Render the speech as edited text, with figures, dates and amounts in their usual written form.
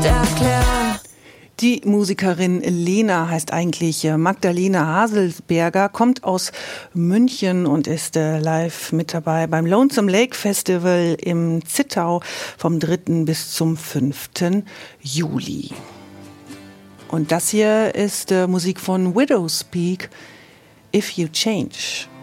erklären. Die Musikerin Lena heißt eigentlich Magdalena Haselsberger, kommt aus München und ist live mit dabei beim Lonesome Lake Festival im Zittau vom 3. bis zum 5. Juli. Und das hier ist Musik von Widowspeak, If You Change.